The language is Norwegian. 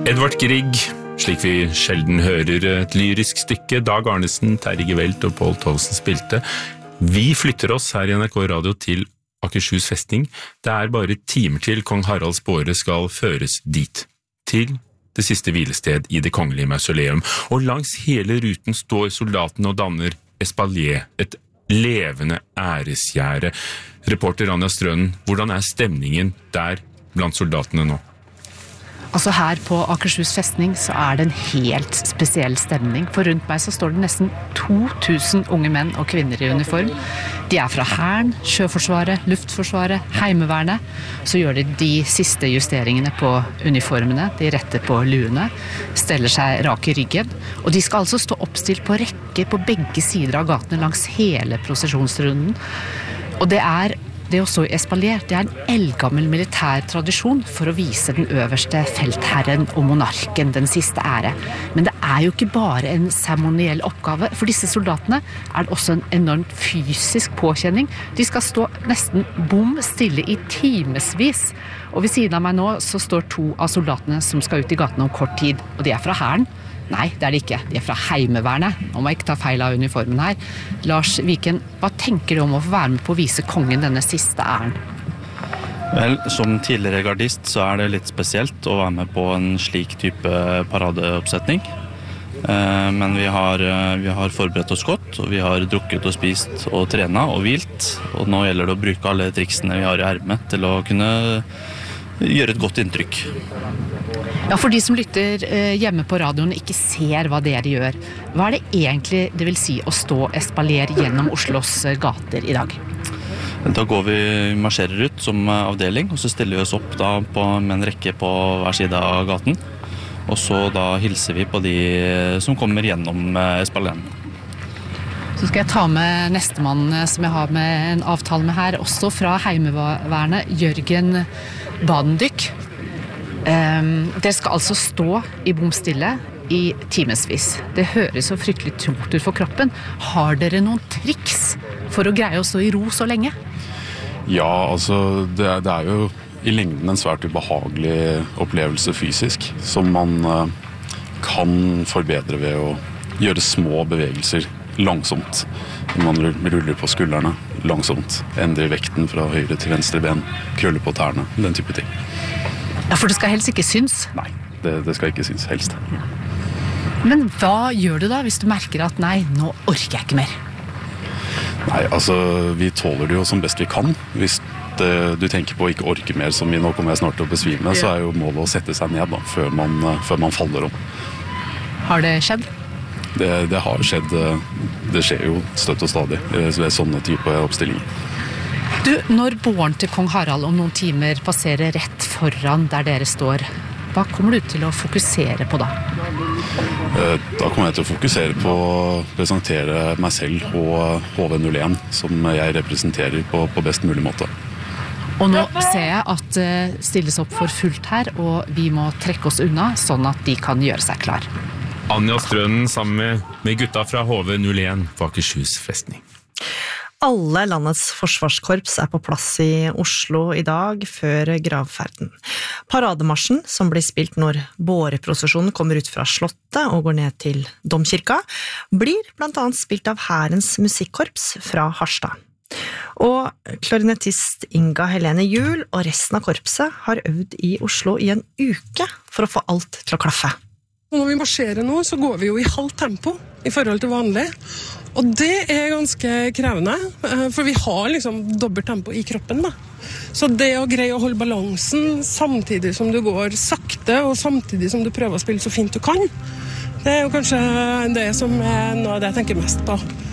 Edvard Grieg, slik vi sjelden hører et lyrisk stykke, Dag Arnesen, Terje Gevelt og Pål Tolsen spilte. Vi flytter oss her i NRK Radio til Akershus festning. Det bare timer til kong Haralds båre skal føres dit, til det siste hvilested i det kongelige mausoleum. Og langs hele ruten står soldatene og danner espalier, et levende æresgjerde. Reporter Anja Strønen, hvordan stemningen der blant soldatene nå? Altså her på Akershus festning så det en helt spesiell stemning, for rundt meg så står det nesten 2000 unge menn og kvinner i uniform. De fra Hæren, Sjøforsvaret, Luftforsvaret, Heimevernet. Så gjør de siste justeringene på uniformene, de retter på luene, steller seg rak i ryggen, og de skal altså stå oppstilt på rekke på begge sider av gatene langs hele prosesjonsrunden. Og det å stå i espalier, det en eldgammel militær tradisjon for å vise den øverste feltherren og monarken den siste ære. Men det jo ikke bare en seremoniell oppgave. For disse soldatene det også en enormt fysisk påkjenning. De skal stå nesten bom stille i timesvis. Og ved siden av meg nå så står 2 av soldatene som skal ut i gatene om kort tid. Og de fra Hæren. Nei, det de ikke. De fra Heimevernet. Nå må jeg ikke ta feil av uniformen her. Lars Viken, hva tenker du om å få være med på å vise kongen denne siste æren? Vel, som tidligere gardist så det litt spesielt å være med på en slik type paradeoppsetning. Men vi har forberedt oss godt, og vi har drukket og spist og trenet og hvilt. Og nå gjelder det å bruke alle triksene vi har i ermet til å kunne gjøre et godt inntrykk. Ja, for de som lytter hjemme på radioen ikke ser hva dere gjør, hva det egentlig det vil si å stå espalier gjennom Oslos gater i dag? Da marsjerer ut som avdeling, og så stiller vi oss opp med en rekke på hver side av gaten. Og så hilser vi på de som kommer gjennom espalien. Så skal jeg ta med nestemann som jeg har med en avtale med her, også fra Heimevernet, Jørgen Badendyk. Dere skal altså stå i bomstille i timesvis. Det høres så fryktelig tungt ut for kroppen. Har dere noen triks for å greie å stå i ro så lenge? Ja, altså det jo i lengden en svært ubehagelig opplevelse fysisk, som man kan forbedre ved å gjøre små bevegelser langsomt. Man ruller på skuldrene langsomt, endrer vekten fra høyre til venstre ben, krøller på tærne, den type ting. Ja, for det skal helst ikke synes? Nei, det skal ikke synes helst. Ja. Men hva gjør du da hvis du merker at nei, nå orker jeg ikke mer? Nei, altså vi tåler det jo som best vi kan. Hvis du tenker på å ikke orke mer, som nå kommer jeg snart til å besvime, så jo målet å sette seg ned da, før man faller om. Har det skjedd? Det har skjedd, det skjer jo støtt og stadig ved sånne type oppstillinger. Du, når båren til kong Harald om noen timer passerer rett foran der dere står, hva kommer du til å fokusere på da? Da kommer jeg til å fokusere på å presentere meg selv og HV01, som jeg representerer på best mulig måte. Og nå ser jeg at det stilles opp for fullt her, og vi må trekke oss unna, sånn at de kan gjøre seg klar. Anja Strønen sammen med gutta fra HV01 på Akershus festning. Alle landets forsvarskorps på plass i Oslo i dag før gravferden. Parademarsjen, som blir spilt når båreprosesjonen kommer ut fra Slottet og går ned til Domkirka, blir blant annet spilt av Hærens musikkorps fra Harstad. Og klarinettist Inga Helene Juel og resten av korpset har øvd i Oslo i en uke for å få alt til å klaffe. Når vi marsjerer nå, så går vi jo i halvt tempo i forhold til vanlig. Og det ganske krevende, for vi har liksom dobbelt tempo i kroppen da. Så det å greie å holde balansen samtidig som du går sakte, og samtidig som du prøver å spille så fint du kan, det jo kanskje det som noe av det jeg tenker mest på.